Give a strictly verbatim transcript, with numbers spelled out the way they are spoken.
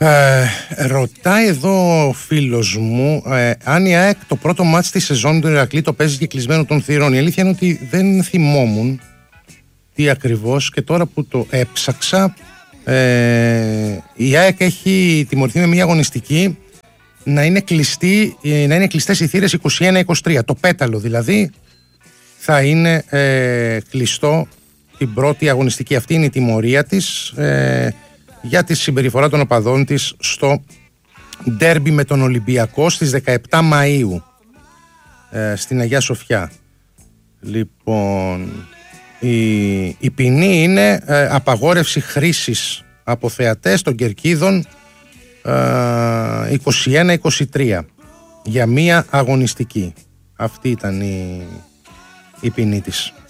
Ε, ρωτάει εδώ ο φίλος μου ε, αν η ΑΕΚ το πρώτο μάτς της σεζόν του Ηρακλή το παίζει και κλεισμένο των θυρών. Η αλήθεια είναι ότι δεν θυμόμουν τι ακριβώς, και τώρα που το έψαξα, ε, η ΑΕΚ έχει τιμωρηθεί με μια αγωνιστική να είναι, κλειστή, να είναι κλειστές οι θύρες είκοσι ένα είκοσι τρία. Το πέταλο δηλαδή θα είναι ε, κλειστό την πρώτη αγωνιστική. Αυτή είναι η τιμωρία της ε, για τη συμπεριφορά των οπαδών της στο ντέρμπι με τον Ολυμπιακό στις δεκαεπτά Μαΐου ε, στην Αγία Σοφιά. Λοιπόν, η, η ποινή είναι ε, απαγόρευση χρήσης από θεατές των κερκίδων ε, είκοσι ένα είκοσι τρία για μία αγωνιστική. Αυτή ήταν η, η ποινή της.